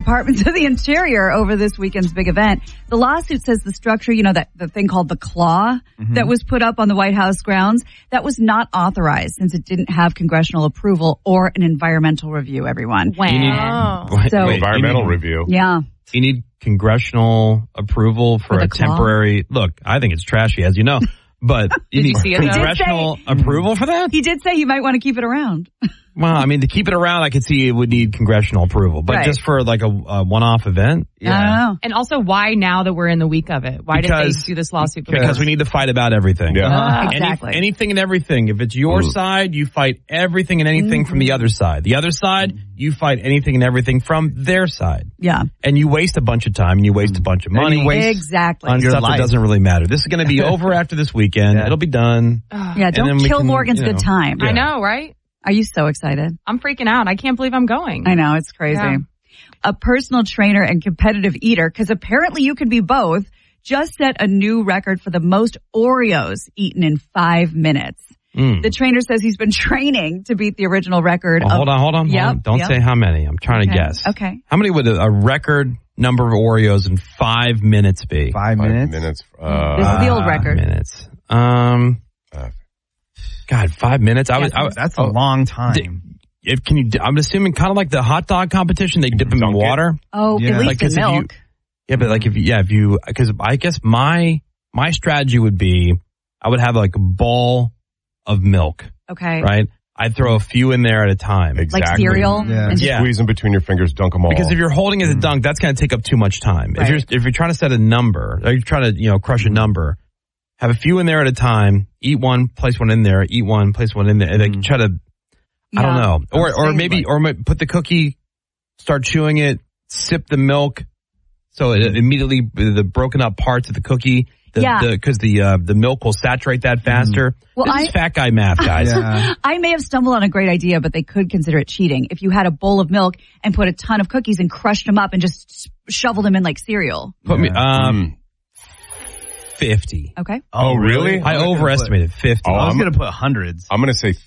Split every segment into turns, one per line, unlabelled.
Department of the Interior over this weekend's big event. The lawsuit says the structure, that the thing called the claw that was put up on the White House grounds, that was not authorized since it didn't have congressional approval or an environmental review, everyone.
Wow.
Environmental review.
Yeah.
You need congressional approval for a temporary... Look, I think it's trashy, as you know. But you need congressional approval for that?
He did say he might want to keep it around.
Well, I mean, to keep it around, I could see it would need congressional approval. But just for like a one-off event?
Yeah. I don't know.
And also, why now that we're in the week of it? Why did they do this lawsuit?
Because we need to fight about everything.
Yeah.
Exactly.
Anything and everything. If it's your side, you fight everything and anything from the other side. The other side, you fight anything and everything from their side.
Yeah.
And you waste a bunch of time and you waste a bunch of money.
Exactly.
On stuff that doesn't really matter. This is going to be over after this weekend. It'll be done.
Yeah, don't kill Morgan's good time.
I know, right?
Are you so excited?
I'm freaking out. I can't believe I'm going.
I know, it's crazy. Yeah. A personal trainer and competitive eater, because apparently you can be both, just set a new record for the most Oreos eaten in 5 minutes. The trainer says he's been training to beat the original record.
Hold on. Don't say how many. I'm trying to guess.
Okay.
How many would a record number of Oreos in 5 minutes be?
5 minutes?
This is the old record.
5 minutes. God, 5 minutes?
That's a long time.
I'm assuming kind of like the hot dog competition, they dip them in water.
Oh, at least in milk.
But like because I guess my strategy would be, I would have like a bowl of milk.
Okay.
Right? I'd throw a few in there at a time.
Exactly.
Like cereal?
Yeah. Squeeze them between your fingers, dunk them all.
Because if you're holding it to dunk, that's going to take up too much time.
Right.
If you're trying to set a number, or you're trying to, crush a number, have a few in there at a time, eat one, place one in there, eat one, place one in there, and then try to, I don't know. Or maybe put the cookie, start chewing it, sip the milk, so it immediately, the broken up parts of the cookie, because the milk will saturate that faster.
Well,
this is fat guy math, guys.
I may have stumbled on a great idea, but they could consider it cheating. If you had a bowl of milk and put a ton of cookies and crushed them up and just shoveled them in like cereal.
Put me, 50.
Okay.
Oh, really?
I overestimated 50.
I was going to put hundreds.
I'm going to say,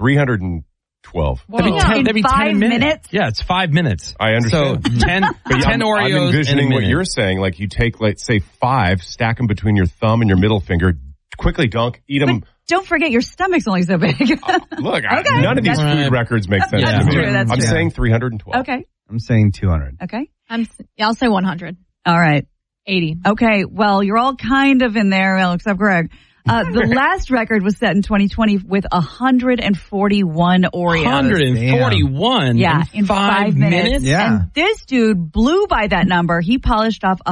312.
That'd be
5 minutes?
Yeah, it's 5 minutes.
I understand.
So 10 Oreos
I'm envisioning
in a
what
minute.
you're saying. Like you take, say 5, stack them between your thumb and your middle finger, quickly dunk, eat them.
But don't forget your stomach's only so big.
Look, none of these food records make sense to me.
That's
I'm
true.
saying 312.
Okay.
I'm saying 200.
Okay.
I'll say 100.
All right.
80.
Okay. Well, you're all kind of in there, except Greg. The last record was set in 2020 with 141 Oreos.
141
in 5 minutes.
Yeah.
And this dude blew by that number. He polished off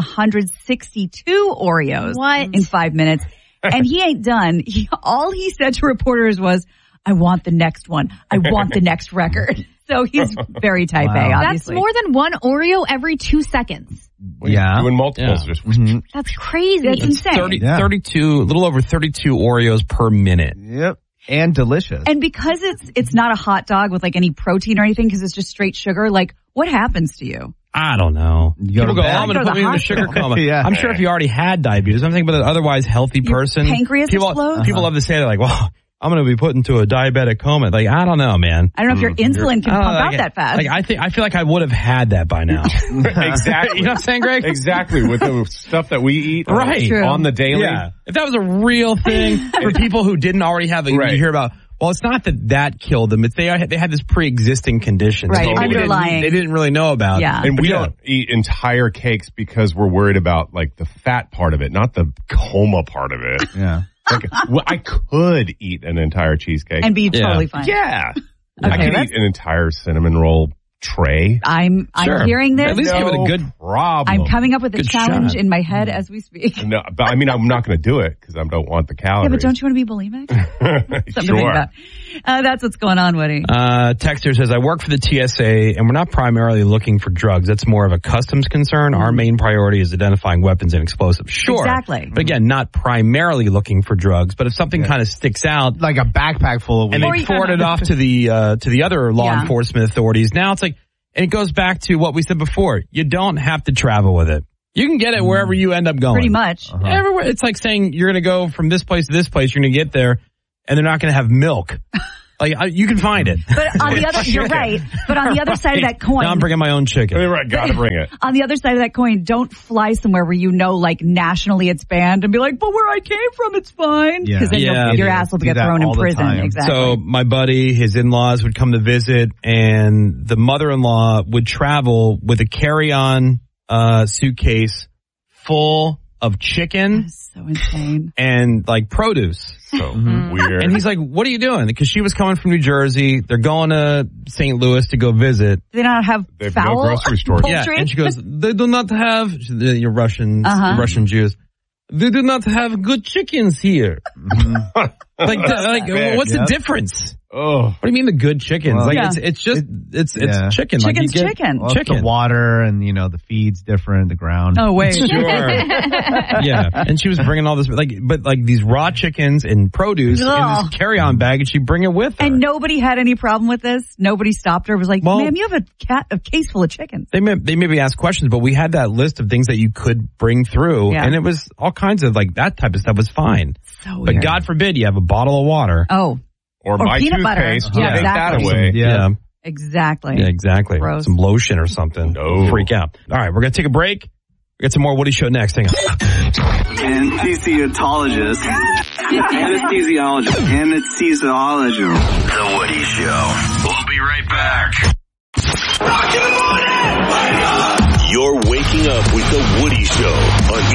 162 Oreos in 5 minutes. And he ain't done. All he said to reporters was, I want the next one. I want the next record. So he's very type A, obviously.
That's more than one Oreo every 2 seconds.
Doing multiples.
Yeah.
Just
That's crazy.
That's insane.
32, a little over 32 Oreos per minute.
Yep. And delicious.
And because it's not a hot dog with like any protein or anything, because it's just straight sugar, like what happens to you?
I don't know. People go, I'm going to put me in the sugar coma.
Yeah.
I'm sure if you already had diabetes, I'm thinking about an otherwise healthy person.
Pancreas explodes?
People love to say that, like, well, I'm going to be put into a diabetic coma. Like, I don't know, man.
I don't know if your insulin can pump out that fast.
Like, I feel like I would have had that by now.
Exactly.
You know what I'm saying, Greg?
Exactly. With the stuff that we eat
Right.
on the daily.
Yeah. If that was a real thing for people who didn't already have it, you hear about, well, it's not that killed them. It's they had this pre-existing condition.
Right,
So
underlying.
They didn't really know about.
Yeah.
And we don't eat entire cakes because we're worried about like the fat part of it, not the coma part of it.
Yeah.
Like, I could eat an entire cheesecake.
And be totally fine.
Yeah.
Okay,
I could eat an entire cinnamon roll tray.
I'm hearing this.
At least give it a good
problem.
I'm coming up with a
Good
challenge
shot.
in my head as we speak.
No, but I mean, I'm not going to do it because I don't want the calories.
Yeah, but don't you want to be bulimic? Something to think
Sure.
about. That's what's going on, Woody.
Texter says, I work for the TSA and we're not primarily looking for drugs. That's more of a customs concern. Our main priority is identifying weapons and explosives. Sure.
Exactly.
But again, not primarily looking for drugs. But if something kind of sticks out
Like a backpack full of
and
weed.
they forward it off to the other law enforcement authorities, now it's like, and it goes back to what we said before. You don't have to travel with it. You can get it wherever you end up going.
Pretty much.
Everywhere. It's like saying you're going to go from this place to this place. You're going to get there, and they're not going to have milk. Like you can find it.
But on the other, you're right. But on the other side of that coin,
now I'm bringing my own chicken.
Gotta bring it.
On the other side of that coin, don't fly somewhere where like nationally it's banned and be like, but where I came from, it's fine. Because then your ass will get thrown in prison. Exactly.
So my buddy, his in-laws would come to visit, and the mother-in-law would travel with a carry-on suitcase full of chicken.
So insane.
And like produce.
So weird.
And he's like, what are you doing? Because she was coming from New Jersey. They're going to St. Louis to go visit.
They don't have foul
no grocery store.
poultry?
Yeah. And she goes, they do not have, you're Russian, Russian Jews. They do not have good chickens here. What's the difference?
Oh,
what do you mean the good chickens?
Well,
it's chicken.
Chicken's chicken.
Well, chicken. The water and the feed's different, the ground.
Oh wait,
sure. Yeah, and she was bringing all this but these raw chickens and produce in this carry-on bag, and she'd bring it with her.
And nobody had any problem with this. Nobody stopped her. It was like, ma'am, you have a case full of chickens.
They maybe asked questions, but we had that list of things that you could bring through, and it was all kinds of that type of stuff was fine.
So
but God forbid you have a bottle of water.
Oh.
Or my
peanut butter.
toothpaste.
Yeah,
Take that away.
Yeah.
Exactly.
Yeah, exactly.
Gross.
Some lotion or something.
No.
Freak out. All right, we're going to take a break. We got some more Woody Show next. Hang on.
Anesthesiologist. Anesthesiologist. The Woody Show. We'll be right back. Rock in the morning! You're waking up with the Woody Show on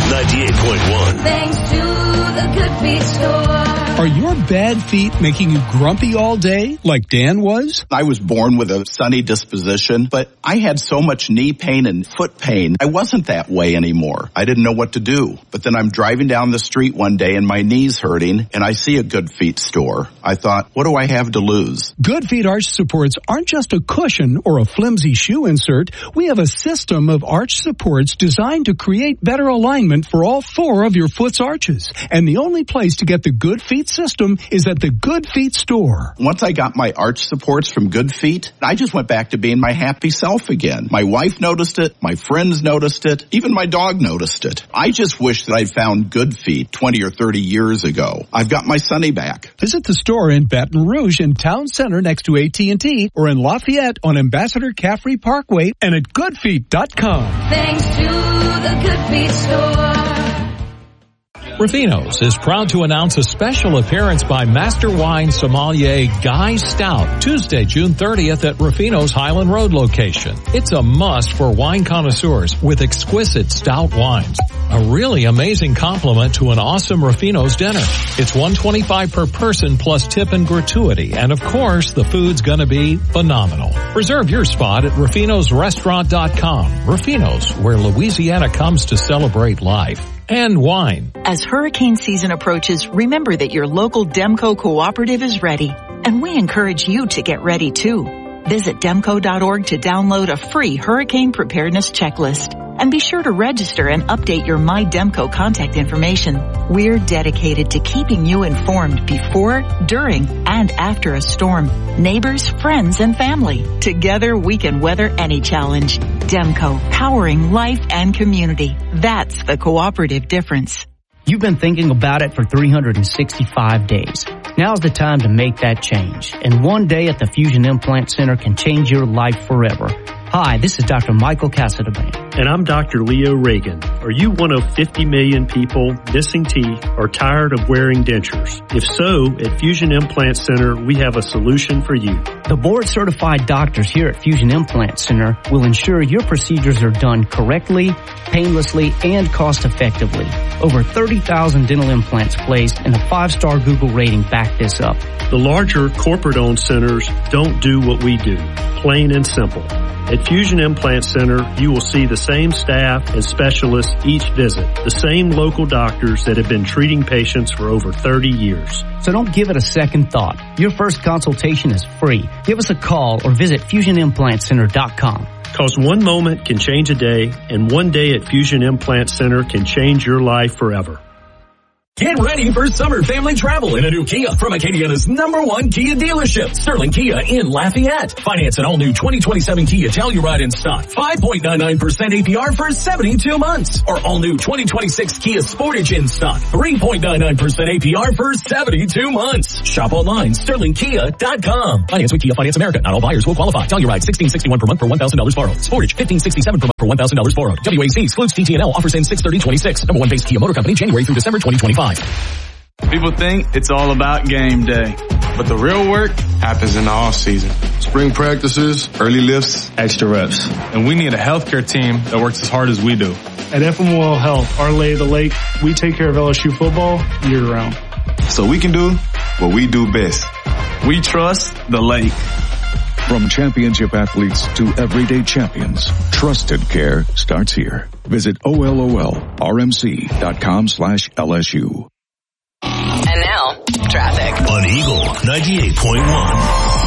Eagle 98.1.
Thanks to the Good Feet store.
Are your bad feet making you grumpy all day, like Dan was?
I was born with a sunny disposition, but I had so much knee pain and foot pain. I wasn't that way anymore. I didn't know what to do. But then I'm driving down the street one day and my knee's hurting, and I see a Good Feet store. I thought, what do I have to lose?
Good Feet arch supports aren't just a cushion or a flimsy shoe insert. We have a system of arch supports designed to create better alignment for all 4 of your foot's arches. And the only place to get the Good Feet system is at the Good Feet store.
Once I got my arch supports from Good Feet, I just went back to being my happy self again. My wife noticed it, my friends noticed it, even my dog noticed it. I just wish that I'd found Good Feet 20 or 30 years ago. I've got my Sonny back.
Visit the store in Baton Rouge in Town Center next to AT&T or in Lafayette on Ambassador Caffrey Parkway and at goodfeet.com.
Thanks to the Good Feet store.
Ruffino's is proud to announce a special appearance by Master Wine Sommelier Guy Stout, Tuesday, June 30th at Ruffino's Highland Road location. It's a must for wine connoisseurs with exquisite stout wines. A really amazing compliment to an awesome Ruffino's dinner. It's $125 per person plus tip and gratuity. And of course, the food's gonna be phenomenal. Reserve your spot at Ruffino'sRestaurant.com. Ruffino's, where Louisiana comes to celebrate life. And wine.
As hurricane season approaches, remember that your local Demco cooperative is ready. And we encourage you to get ready too. Visit demco.org to download a free hurricane preparedness checklist. And be sure to register and update your My Demco contact information. We're dedicated to keeping you informed before, during, and after a storm. Neighbors, friends, and family. Together we can weather any challenge. Demco, powering life and community. That's the cooperative difference.
You've been thinking about it for 365 days. Now's the time to make that change. And one day at the Fusion Implant Center can change your life forever. Hi, this is Dr. Michael Casadabane.
And I'm Dr. Leo Reagan. Are you one of 50 million people missing teeth or tired of wearing dentures? If so, at Fusion Implant Center, we have a solution for you.
The board-certified doctors here at Fusion Implant Center will ensure your procedures are done correctly, painlessly, and cost-effectively. Over 30,000 dental implants placed, and a 5-star Google rating back this up.
The larger corporate-owned centers don't do what we do, plain and simple. At Fusion Implant Center, you will see the same staff and specialists each visit, the same local doctors that have been treating patients for over 30 years.
So don't give it a second thought. Your first consultation is free. Give us a call or visit FusionImplantCenter.com.
Because one moment can change a day, and one day at Fusion Implant Center can change your life forever.
Get ready for summer family travel in a new Kia from Acadiana's #1 Kia dealership, Sterling Kia in Lafayette. Finance an all-new 2027 Kia Telluride in stock. 5.99% APR for 72 months. Or all-new 2026 Kia Sportage in stock. 3.99% APR for 72 months. Shop online, sterlingkia.com. Finance with Kia Finance America. Not all buyers will qualify. Telluride, $1,661 per month for $1,000 borrowed. Sportage, $1,567 per month for $1,000 borrowed. WAC excludes TTNL. Offers end 6/30/26. #1 base Kia Motor Company, January through December 2025.
People think it's all about game day, but the real work happens in the off season.
Spring practices, early lifts,
extra reps. And we need a healthcare team that works as hard as we do.
At FMOL Health, our Lay of the Lake, we take care of LSU football year round.
So we can do what we do best.
We trust the Lake.
From championship athletes to everyday champions, trusted care starts here. Visit OLOLRMC.com/LSU.
And now, traffic.
On Eagle 98.1.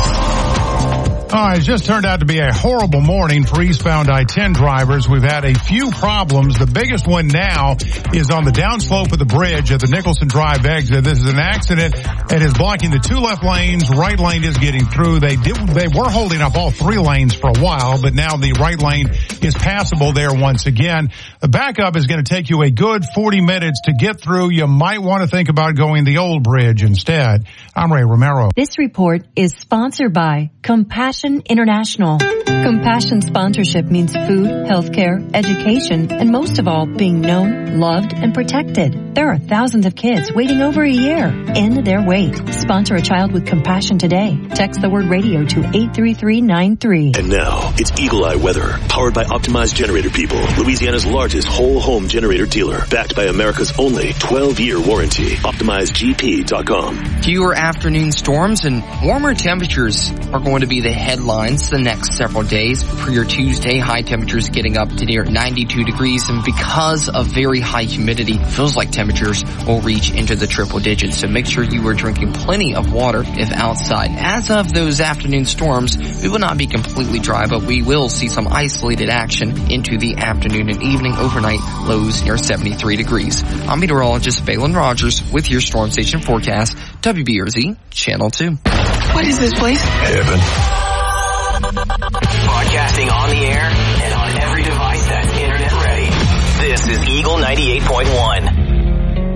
It's just turned out to be a horrible morning for eastbound I-10 drivers. We've had a few problems. The biggest one now is on the downslope of the bridge at the Nicholson Drive exit. This is an accident and is blocking the 2 left lanes. Right lane is getting through. They were holding up all 3 lanes for a while, but now the right lane is passable there once again. The backup is going to take you a good 40 minutes to get through. You might want to think about going the old bridge instead. I'm Ray Romero.
This report is sponsored by Compassion International. Compassion sponsorship means food, healthcare, education, and most of all, being known, loved, and protected. There are thousands of kids waiting over a year. End their wait. Sponsor a child with compassion today. Text the word radio to 83393.
And now, it's Eagle Eye weather, powered by Optimized Generator People, Louisiana's largest whole home generator dealer, backed by America's only 12-year warranty. OptimizeGP.com.
Fewer afternoon storms and warmer temperatures are going to be the headlines the next several days. For your Tuesday, high temperatures getting up to near 92 degrees, and because of very high humidity, feels like temperatures will reach into the triple digits. So make sure you are drinking plenty of water if outside. As of those afternoon storms, we will not be completely dry, but we will see some isolated action into the afternoon and evening. Overnight, lows near 73 degrees. I'm meteorologist Balin Rogers with your Storm Station forecast, WBRZ Channel 2.
What is this place?
Heaven.
Broadcasting on the air and on